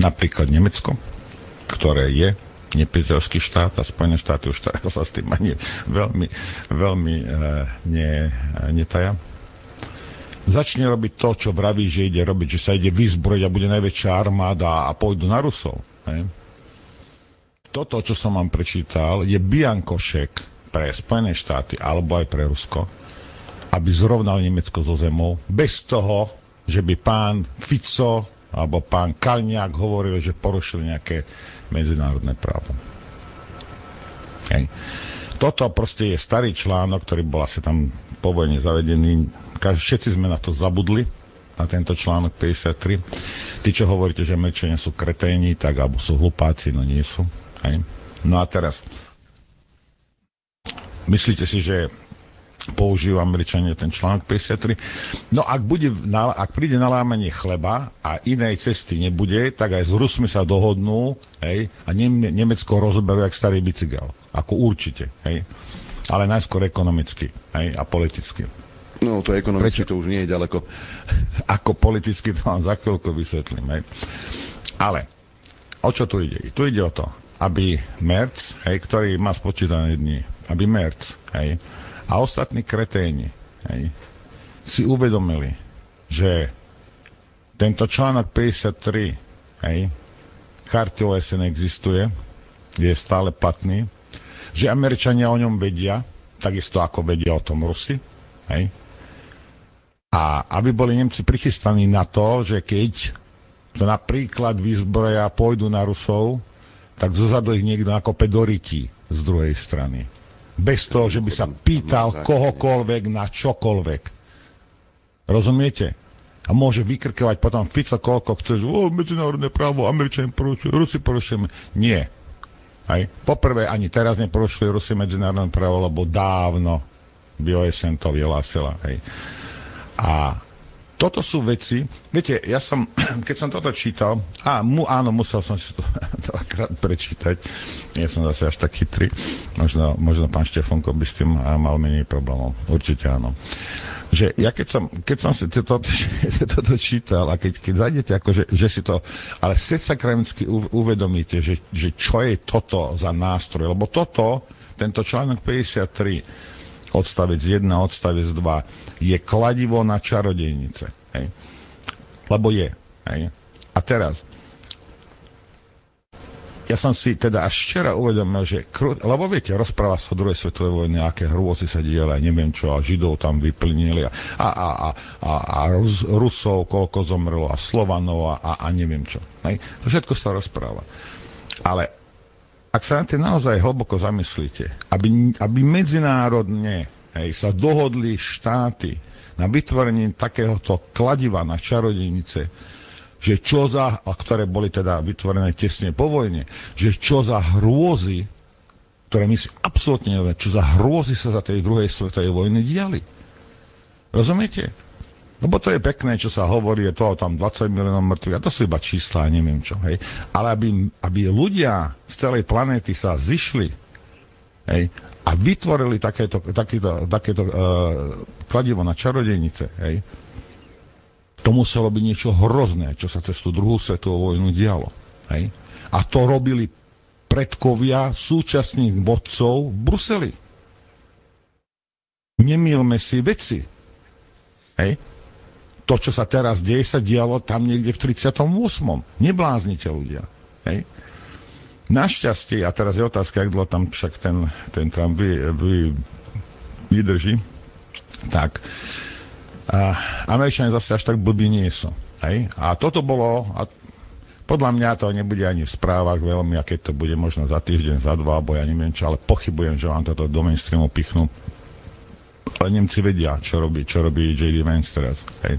Napríklad Nemecko, ktoré je nepriateľský štát a Spojené štáty už teraz sa s tým ani veľmi netaja. Začne robiť to, čo vraví, že ide robiť, že sa ide vyzbrojiť a bude najväčšia armáda a pôjdu na Rusov. Hej. Toto, čo som vám prečítal, je biankošek pre Spojené štáty alebo aj pre Rusko, aby zrovnal Nemecko so zemou, bez toho, že by pán Fico alebo pán Kaliňák hovoril, že porušili nejaké medzinárodné právo. Hej. Toto proste je starý článok, ktorý bol asi tam po vojne zavedený. Všetci sme na to zabudli, na tento článok 53. Tí, čo hovoríte, že Američania sú kreténi, tak alebo sú hlupáci, no nie sú. Hej. No a teraz, myslíte si, že použijú Američania ten článok 53? No ak príde na lámanie chleba a inej cesty nebude, tak aj s Rusmi sa dohodnú, hej, a Nemecko rozberú jak starý bicykel. Ako určite, hej. Ale najskôr ekonomicky, hej, a politicky. No, to ekonomicky to už nie je ďaleko. Ako politicky to vám za chvíľku vysvetlím, hej. Ale, o čo tu ide? Tu ide o to, aby Merz, hej, ktorý má spočítané dni, aby Merz, hej, a ostatní kreténi, hej, si uvedomili, že tento článok 53, hej, charty OSN existuje, je stále platný, že Američania o ňom vedia, takisto ako vedia o tom Rusi, hej, a aby boli Nemci prichystaní na to, že keď to napríklad vyzbroja pôjdu na Rusov, tak zozadu ich niekto nakope do rytí z druhej strany. Bez toho, že by sa pýtal kohokoľvek na čokoľvek. Rozumiete? A môže vykrkovať potom Fico koľko chce, že medzinárodné právo, Američania porušujú, Rusi porušujeme. Nie. Hej. Poprvé, ani teraz neporušujú Rusi medzinárodné právo, lebo dávno by OSN to vyhlásila. Hej. A toto sú veci, viete, keď som toto čítal, áno, musel som si to dvakrát prečítať, nie som zase až tak chytrý, možno pán Štefanko by s tým mal menej problémov, určite áno. Že ja keď som si toto čítal a keď zajdete, akože, že si to, ale sa krajensky uvedomíte, že čo je toto za nástroj, lebo tento článok 53, odstavec 1, odstavec 2, je kladivo na čarodejnice. Hej. Lebo je. Hej. A teraz, ja som si teda až včera uvedomil, že lebo viete, rozpráva sa o druhej svetovej vojne, aké hrôzy sa dieli, neviem čo, a Židov tam vyplnili a Rusov koľko zomrelo, a Slovanov a neviem čo. Hej. To všetko sa rozpráva. Ale ak sa na tým naozaj hlboko zamyslíte, aby medzinárodne, hej, sa dohodli štáty na vytvorení takéhoto kladiva na čarodejnice, že čo za, a ktoré boli teda vytvorené tesne po vojne, že čo za hrôzy, ktoré my si absolútne nevieme, čo za hrôzy sa za tej druhej svetovej vojny diali. Rozumiete? Lebo to je pekné, čo sa hovorí, je toho tam 20 miliónov mŕtvych, a to sú iba čísla, neviem čo, hej. Ale aby ľudia z celej planéty sa zišli, hej, a vytvorili takéto kladivo na čarodejnice, hej, to muselo byť niečo hrozné, čo sa cez tú druhú svetovú vojnu dialo. Hej. A to robili predkovia súčasných vodcov v Bruseli. Nemýlme si veci. Hej. To, čo sa teraz deje, sa dialo tam niekde v 38. Nebláznite ľudia. Hej. Našťastie, a teraz je otázka, ak dlho tam však ten Trump vydrží, tak Američania zase až tak blbí nie sú. Hej? A toto bolo, a podľa mňa to nebude ani v správach veľmi, a keď to bude možno za týždeň, za dva, alebo ja neviem čo, ale pochybujem, že vám toto do mainstreamu pichnú. Ale Nemci vedia, čo robí J.D. Vance teraz. Hej?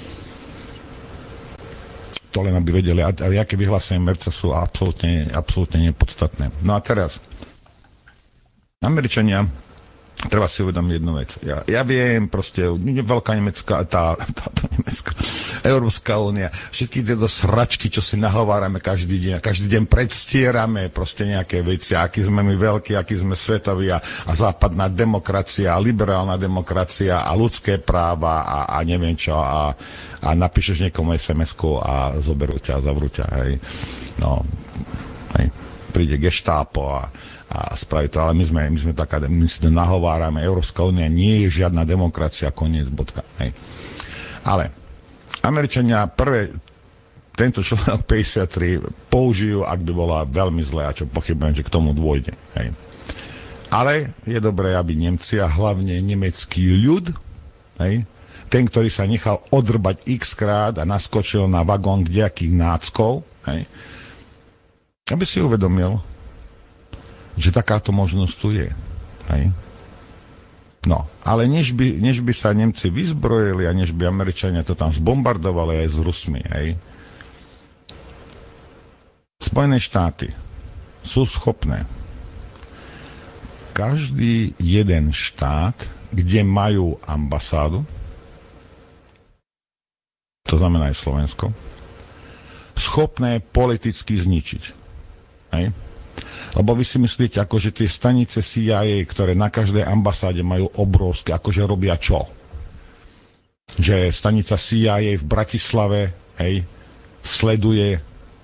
To len aby vedeli, ale aké vyhlásenie Merca sú absolútne nepodstatné. No a teraz, Američania treba si uvedomiť jednu vec. Ja viem, proste, veľká nemecká, Európska únia, všetky tieto sračky, čo si nahovárame každý deň predstierame proste nejaké veci, aký sme my veľkí, aký sme svetoví a západná demokracia, a liberálna demokracia a ľudské práva a neviem čo a napíšeš niekomu SMS-ku a zoberú ťa a zavrú ťa, hej. No, hej. Príde geštápo a spraví to, ale my sme taká, my si to nahovárame, Európska únia nie je žiadna demokracia, koniec, bodka. Hej. Ale Američania tento článok 53 použijú, ak by bola veľmi zlé, a čo pochybujem, že k tomu dôjde. Hej. Ale je dobré, aby Nemci a hlavne nemecký ľud, hej, ten, ktorý sa nechal odrbať x-krát a naskočil na vagón kdejakých náckov, hej, aby si uvedomil, že takáto možnosť tu je. Hej. No, ale než by sa Nemci vyzbrojili a než by Američania to tam zbombardovali aj s Rusmi, hej, Spojené štáty sú schopné každý jeden štát, kde majú ambasádu, to znamená aj Slovensko, schopné politicky zničiť. Hej. Lebo vy si myslíte, akože tie stanice CIA, ktoré na každej ambasáde majú obrovské, akože robia čo? Že stanica CIA v Bratislave, hej, sleduje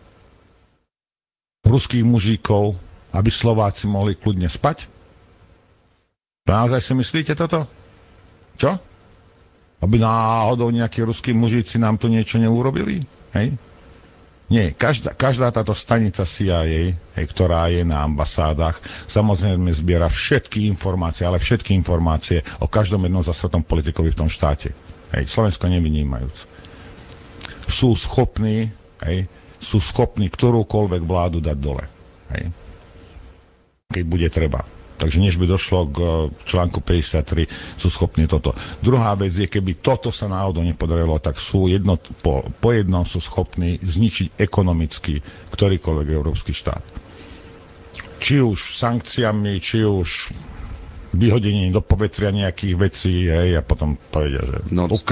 ruských mužíkov, aby Slováci mohli kľudne spať? Naozaj si myslíte toto? Čo? Aby náhodou nejakí ruskí mužíci nám tu niečo neurobili? Hej? Nie, každá táto stanica CIA, ktorá je na ambasádach, samozrejme zbiera všetky informácie, ale všetky informácie o každom jednom zasratom politikovi v tom štáte. Hej, Slovensko nevynímajúc. Sú schopní ktorúkoľvek vládu dať dole. Hej. Keď bude treba. Takže než by došlo k článku 53, sú schopní toto. Druhá vec je, keby toto sa náhodou nepodarilo, tak sú po jednom sú schopní zničiť ekonomicky ktorýkoľvek európsky štát. Či už sankciami, či už vyhodením do povetria nejakých vecí, hej, a potom povedia, že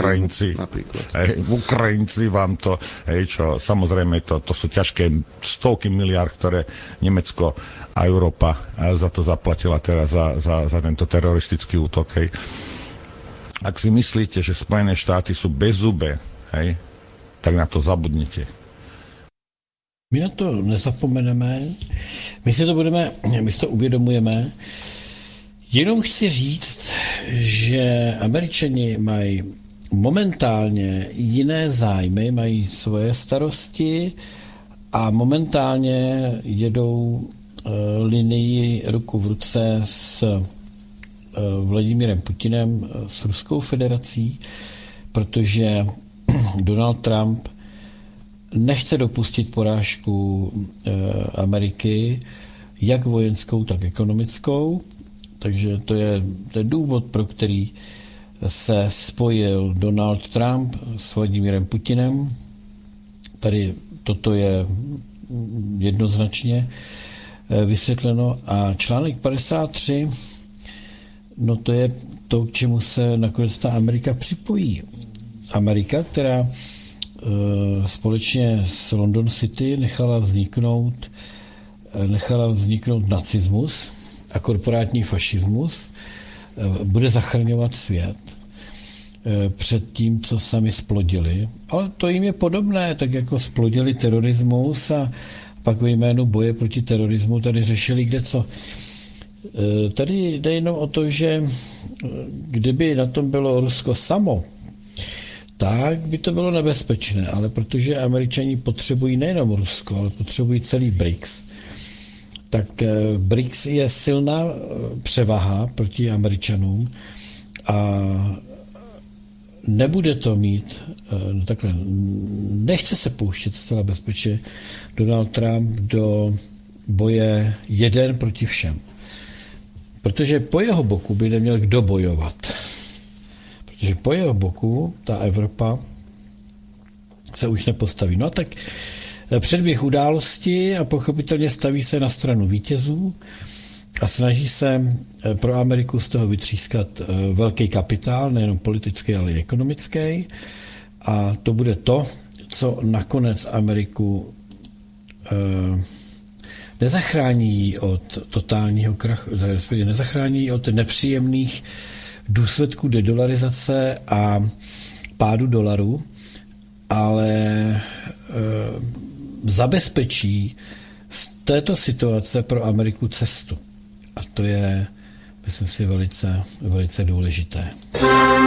Ukrajinci vám to, hej, čo samozrejme to sú ťažké stovky miliárd, ktoré Nemecko a Európa za to zaplatila teraz za tento teroristický útok, hej. Ak si myslíte, že Spojené štáty sú bezzubé, hej, tak na to zabudnite. My na to nezapomeneme, my si to uvědomujeme. Jenom chci říct, že Američani mají momentálně jiné zájmy, mají svoje starosti a momentálně jedou linii ruku v ruce s Vladimírem Putinem, s Ruskou federací, protože Donald Trump nechce dopustit porážku Ameriky, jak vojenskou, tak ekonomickou. Takže to je důvod, pro který se spojil Donald Trump s Vladimírem Putinem. Tady toto je jednoznačně vysvětleno. A článek 53, no to je to, k čemu se nakonec ta Amerika připojí. Amerika, která společně s London City nechala vzniknout nacismus a korporátní fašismus, bude zachraňovat svět před tím, co sami splodili. Ale to jim je podobné, tak jako splodili terorismus a pak ve jménu boje proti terorismu tady řešili kdeco. Tady jde jenom o to, že kdyby na tom bylo Rusko samo, tak by to bylo nebezpečné, ale protože Američani potřebují nejenom Rusko, ale potřebují celý BRICS, tak BRICS je silná převaha proti Američanům a nebude to mít, takhle, nechce se pouštět zcela bezpečně Donald Trump do boje jeden proti všem. Protože po jeho boku by neměl kdo bojovat. Protože po jeho boku ta Evropa se už nepostaví. No tak předběh události a pochopitelně staví se na stranu vítězů a snaží se pro Ameriku z toho vytřískat velký kapitál, nejenom politický, ale i ekonomický. A to bude to, co nakonec Ameriku nezachrání ji od totálního krachu, respektive nezachrání ji od nepříjemných důsledků dedolarizace a pádu dolaru, ale zabezpečí z této situace pro Ameriku cestu. A to je, myslím si, velice, velice důležité.